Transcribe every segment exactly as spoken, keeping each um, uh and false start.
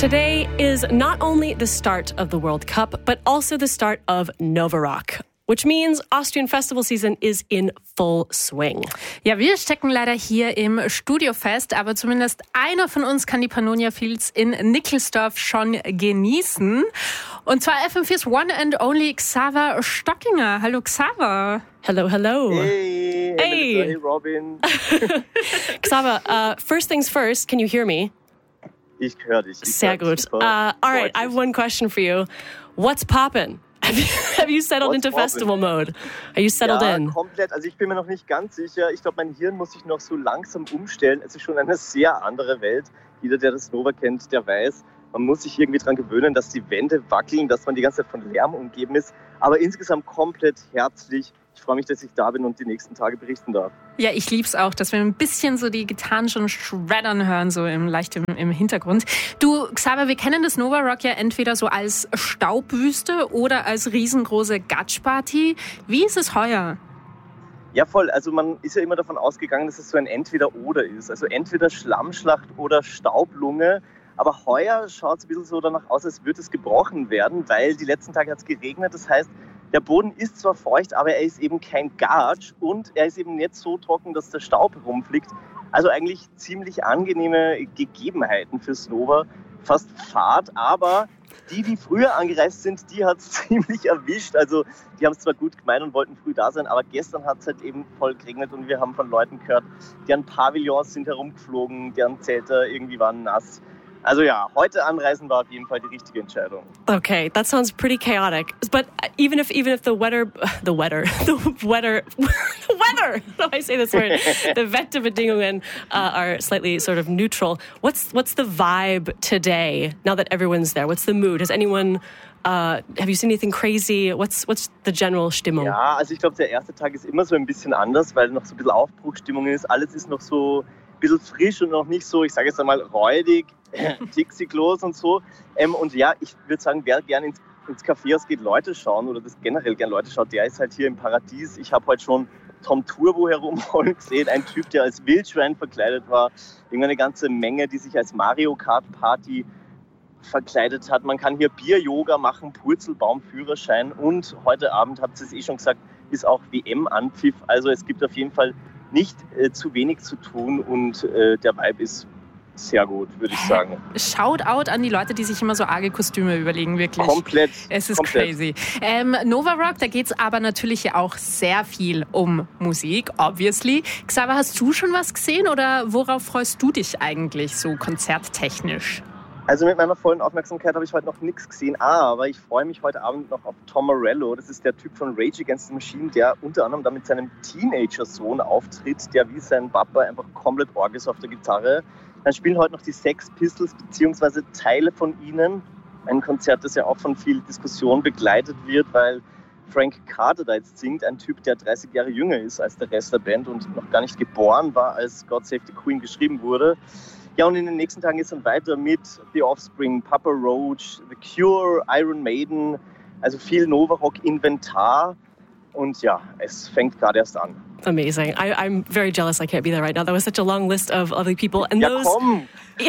Today is not only the start of the World Cup, but also the start of Nova Rock, which means Austrian festival season is in full swing. Ja, wir stecken leider hier im Studio fest, aber zumindest einer von uns kann die Pannonia Fields in Nickelsdorf schon genießen. Und zwar F M vier's One and Only Xaver Stockinger. Hallo Xaver. Hello, hello. Hey, Hey. hey, hey Robin. Xaver, uh, first things first, can you hear me? Ich höre dich. Ich Sehr hör dich gut. super. Uh, all right, Freut I have mich. one question for you. What's poppin'? Have you, have you settled What's into poppin'? festival mode? Are you settled ja, in? komplett. Also ich bin mir noch nicht ganz sicher. Ich glaube, mein Hirn muss sich noch so langsam umstellen. Es ist schon eine sehr andere Welt. Jeder, der das Nova kennt, der weiß, man muss sich irgendwie daran gewöhnen, dass die Wände wackeln, dass man die ganze Zeit von Lärm umgeben ist. Aber insgesamt komplett herzlich. Ich freue mich, dass ich da bin und die nächsten Tage berichten darf. Ja, ich lieb's auch, dass wir ein bisschen so die Gitarren schon shreddern hören, so im leicht im, im Hintergrund. Du, Xaver, wir kennen das Nova Rock ja entweder so als Staubwüste oder als riesengroße Gatschparty. Wie ist es heuer? Ja, voll. Also man ist ja immer davon ausgegangen, dass es so ein Entweder-Oder ist. Also entweder Schlammschlacht oder Staublunge. Aber heuer schaut es ein bisschen so danach aus, als würde es gebrochen werden, weil die letzten Tage hat es geregnet. Das heißt, der Boden ist zwar feucht, aber er ist eben kein Gatsch und er ist eben nicht so trocken, dass der Staub rumfliegt. Also eigentlich ziemlich angenehme Gegebenheiten fürs Nova. Fast Fahrt, aber die, die früher angereist sind, die hat es ziemlich erwischt. Also die haben es zwar gut gemeint und wollten früh da sein, aber gestern hat es halt eben voll geregnet und wir haben von Leuten gehört, deren Pavillons sind herumgeflogen, deren Zelte irgendwie waren nass. Also ja, heute anreisen war auf jeden Fall die richtige Entscheidung. Okay, that sounds pretty chaotic. But even if even if the weather, the weather, the weather, the weather, how do I say this word? The Wetterbedingungen uh, are slightly sort of neutral. What's what's the vibe today? Now that everyone's there, what's the mood? Has anyone? Uh, have you seen anything crazy? What's what's the general Stimmung? Ja, also ich glaube, der erste Tag ist immer so ein bisschen anders, weil noch so ein bisschen Aufbruchstimmung ist. Alles ist noch so ein bisschen frisch und noch nicht so, ich sage jetzt einmal, räudig, dixiglos und so. Ähm, und ja, ich würde sagen, wer gerne ins, ins Caféhaus geht, Leute schauen oder das generell gerne Leute schaut, der ist halt hier im Paradies. Ich habe heute schon Tom Turbo herumrollen gesehen, ein Typ, der als Wildschwein verkleidet war. Irgendeine ganze Menge, die sich als Mario Kart Party verkleidet hat. Man kann hier Bier-Yoga machen, Purzelbaum-Führerschein und heute Abend, habt ihr es eh schon gesagt, ist auch W M-Anpfiff. Also es gibt auf jeden Fall nicht äh, zu wenig zu tun und äh, der Vibe ist sehr gut, würde ich sagen. Shoutout an die Leute, die sich immer so arge Kostüme überlegen, wirklich. Komplett. Es ist komplett. crazy. Ähm, Nova Rock, da geht's aber natürlich ja auch sehr viel um Musik, obviously. Xaver, hast du schon was gesehen oder worauf freust du dich eigentlich so konzerttechnisch? Also mit meiner vollen Aufmerksamkeit habe ich heute noch nichts gesehen, aber ich freue mich heute Abend noch auf Tom Morello. Das ist der Typ von Rage Against the Machine, der unter anderem da mit seinem Teenager-Sohn auftritt, der wie sein Papa einfach komplett org ist auf der Gitarre. Dann spielen heute noch die Sex Pistols beziehungsweise Teile von ihnen. Ein Konzert, das ja auch von viel Diskussion begleitet wird, weil Frank Carter da jetzt singt, ein Typ, der dreißig Jahre jünger ist als der Rest der Band und noch gar nicht geboren war, als God Save the Queen geschrieben wurde. Ja, und in den nächsten Tagen ist dann weiter mit The Offspring, Papa Roach, The Cure, Iron Maiden, also viel Nova Rock Inventar. Und ja, es fängt gerade erst an. Amazing. I, I'm very jealous I can't be there right now. That was such a long list of other people. And Ja, those, komm!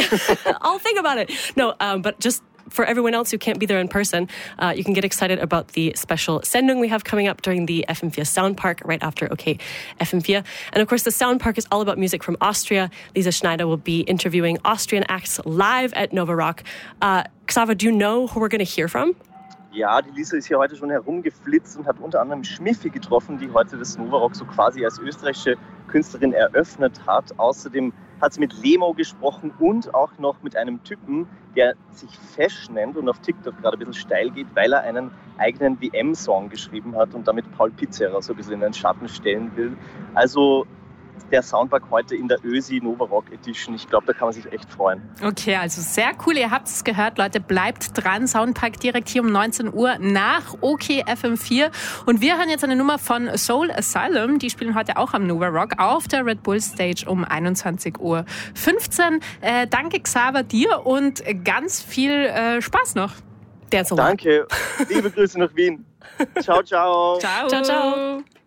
I'll think about it. No, um, but just for everyone else who can't be there in person, uh, you can get excited about the special Sendung we have coming up during the F M vier Sound Park right after OK F M vier. And of course, the Sound Park is all about music from Austria. Lisa Schneider will be interviewing Austrian acts live at Nova Rock. Uh, Xaver, do you know who we're going to hear from? Ja, die Lisa ist hier heute schon herumgeflitzt und hat unter anderem Schmiffi getroffen, die heute das Nova Rock so quasi als österreichische Künstlerin eröffnet hat. Außerdem hat sie mit Lemo gesprochen und auch noch mit einem Typen, der sich Fesch nennt und auf TikTok gerade ein bisschen steil geht, weil er einen eigenen W M-Song geschrieben hat und damit Paul Pizzerra so ein bisschen in den Schatten stellen will. Also der Soundpark heute in der Ösi Nova Rock Edition. Ich glaube, da kann man sich echt freuen. Okay, also sehr cool. Ihr habt es gehört, Leute. Bleibt dran. Soundpark direkt hier um neunzehn Uhr nach OK F M vier. Und wir hören jetzt eine Nummer von Soul Asylum. Die spielen heute auch am Nova Rock auf der Red Bull Stage um einundzwanzig Uhr fünfzehn. Äh, danke, Xaver, dir und ganz viel äh, Spaß noch. Dance a lot. Danke. Liebe Grüße nach Wien. Ciao, ciao. Ciao. Ciao, ciao.